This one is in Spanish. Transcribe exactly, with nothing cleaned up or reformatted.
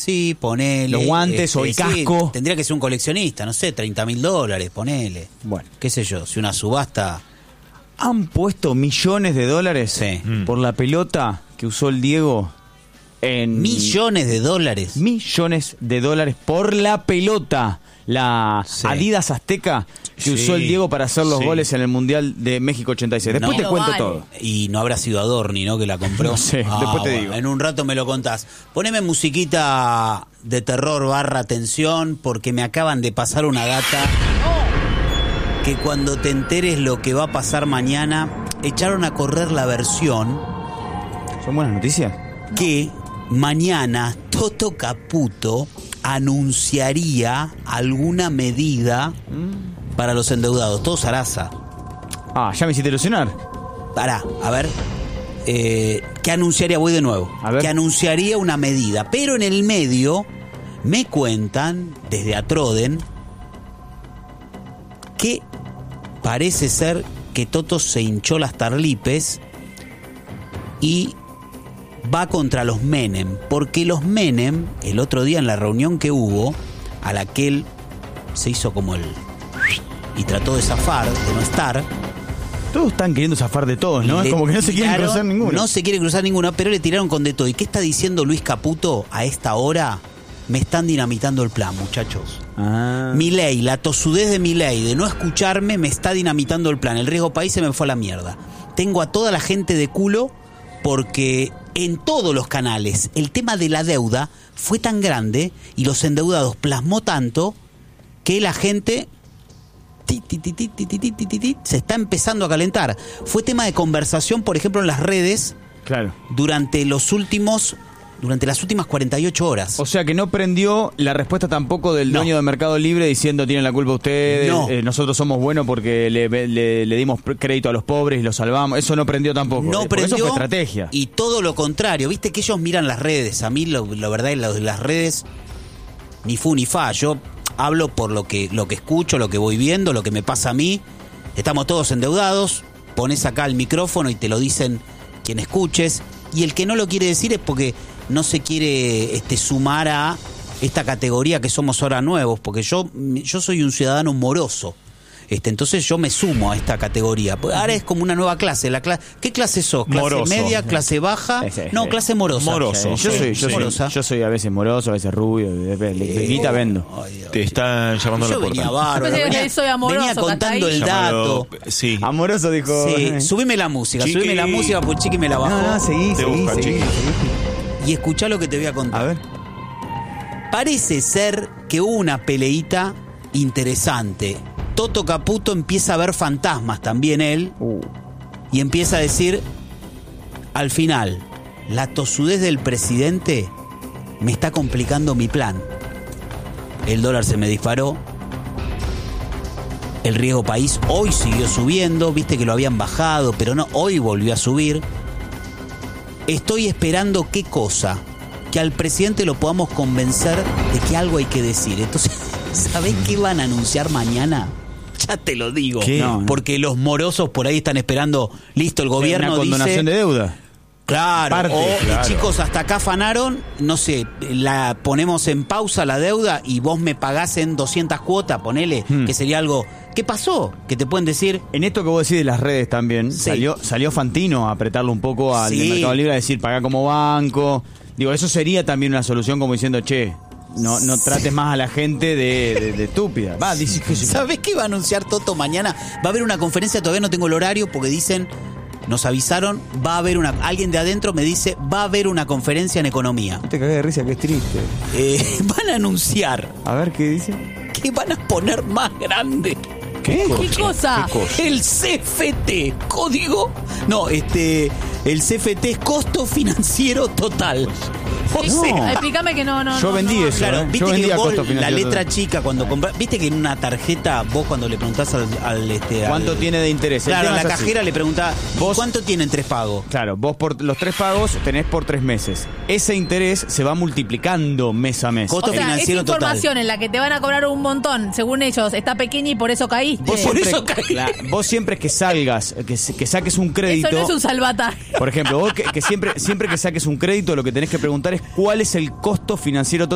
Sí, ponele. Los guantes este, o el sí, casco. Tendría que ser un coleccionista, no sé, treinta mil dólares, ponele. Bueno. Qué sé yo, si una subasta... Han puesto millones de dólares Sí. por la pelota que usó el Diego en... Millones de dólares. Millones de dólares por la pelota. La Sí. Adidas Azteca que Sí. usó el Diego para hacer los Sí. goles en el Mundial de México ochenta y seis. Después No. te cuento Vale. todo. Y no habrá sido Adorni, ¿no? Que la compró. No sé, Ah, después te bueno, digo. En un rato me lo contás. Poneme musiquita de terror barra tensión porque me acaban de pasar una data que cuando te enteres lo que va a pasar mañana, echaron a correr la versión ¿Son buenas noticias? que mañana Toto Caputo anunciaría alguna medida para los endeudados. Todo zaraza. Ah, ya me hiciste ilusionar. Pará, a ver. Eh, ¿Qué anunciaría? Voy de nuevo. A ver. Que anunciaría una medida. Pero en el medio me cuentan, desde Atroden, que parece ser que Toto se hinchó las tarlipes y va contra los Menem. Porque los Menem, el otro día en la reunión que hubo, a la que él se hizo como el... y trató de zafar, de no estar... Todos están queriendo zafar de todos, ¿no? Le Es como que no se quieren tiraron- cruzar ninguno. No se quiere cruzar ninguno, pero le tiraron con de todo. ¿Y qué está diciendo Luis Caputo a esta hora? Me están dinamitando el plan, muchachos. Ah. Milei, la tosudez de Milei, de no escucharme, me está dinamitando el plan. El riesgo país se me fue a la mierda. Tengo a toda la gente de culo porque en todos los canales el tema de la deuda fue tan grande y los endeudados plasmó tanto que la gente... ti, ti, ti, ti, ti, ti, ti, ti, ti, se está empezando a calentar. Fue tema de conversación, por ejemplo, en las redes Claro. durante los últimos durante las últimas cuarenta y ocho horas. O sea que no prendió la respuesta tampoco del No. dueño de Mercado Libre diciendo tienen la culpa ustedes, No. eh, nosotros somos buenos porque le, le- le dimos crédito a los pobres y los salvamos. Eso no prendió tampoco. No eh, porque prendió, eso fue estrategia. y todo lo contrario. Viste que ellos miran las redes. A mí, lo, la verdad, lo de las redes, ni fu ni fa. Yo hablo por lo que, lo que escucho, lo que voy viendo, lo que me pasa a mí. Estamos todos endeudados. Pones acá el micrófono y te lo dicen quien escuches. Y el que no lo quiere decir es porque no se quiere este, sumar a esta categoría que somos ahora nuevos. Porque yo, yo soy un ciudadano moroso. Este, entonces yo me sumo a esta categoría. Pues ahora es como una nueva clase. La cla- ¿Qué clase sos? ¿Clase Moroso. media? ¿Clase baja? Sí, sí, No, sí. clase morosa. Moroso. Yo Sí, soy, yo, sí. soy, Morosa. yo soy a veces moroso, a veces rubio, de- de- de- guita vendo. Ay, Dios. Te están llamando a la Yo puerta. venía bárbaro. Yo pensé que Venía, soy amoroso, venía contando Cataí. el dato. Llamalo- Sí. Amoroso dijo. Sí, subime la música, Chiqui. subime la música, pues Chiqui me la bajó. No, no, seguí, Te seguí, busca, seguí, chiqui. seguí. Y escuchá lo que te voy a contar. A ver. Parece ser que hubo una peleita interesante. Toto Caputo empieza a ver fantasmas también él Uh. y empieza a decir, al final, la tosudez del presidente me está complicando mi plan. El dólar se me disparó. El riesgo país hoy siguió subiendo, viste que lo habían bajado, pero no, hoy volvió a subir. Estoy esperando qué cosa, que al presidente lo podamos convencer de que algo hay que decir. Entonces, ¿sabés qué van a anunciar mañana? Ya te lo digo. ¿Qué? No, no. Porque los morosos por ahí están esperando, listo, el gobierno Una condonación dice... de deuda. Claro, Parte, o claro. chicos, hasta acá afanaron, no sé, la ponemos en pausa la deuda y vos me pagás en doscientas cuotas, ponele, Hmm. que sería algo... ¿Qué pasó? Que te pueden decir... En esto que vos decís de las redes también, Sí. salió, salió Fantino a apretarle un poco al de Sí. Mercado Libre a decir pagá como banco. Digo, eso sería también una solución como diciendo, che, no, no trates más a la gente de, de- de estúpida. Va, dice que ¿Sabés qué va a anunciar Toto mañana? Va a haber una conferencia, todavía no tengo el horario porque dicen, nos avisaron, va a haber una... Alguien de adentro me dice, va a haber una conferencia en economía. te cagué de risa, que es triste. Eh, van a anunciar A ver, ¿qué dice? que van a poner más grande ¿Qué? ¿Qué cosa? ¿Qué cosa? el C F T, código... No, este... El C F T es costo financiero total. O Sí, sea, explícame que no, no. Yo no, vendí no. eso. claro, ¿eh? viste Yo que vendía vos costo la financiero letra total. chica cuando compras, viste que en una tarjeta vos cuando le preguntás al, al, este al- ¿Cuánto tiene de interés? El Claro, tema la es así. cajera le preguntá, Vos- ¿cuánto tienen tres pagos? Claro, vos por los tres pagos tenés por tres meses. Ese interés se va multiplicando mes a mes. Costo O sea, esa financiero total. información en la que te van a cobrar un montón, según ellos, está pequeña y por eso caíste. Vos Por siempre, eso caí. la- vos siempre que salgas, que, que saques un crédito. Eso no es un salvataje. Por ejemplo, vos que, que siempre, siempre que saques un crédito, lo que tenés que preguntar es cuál es el costo financiero total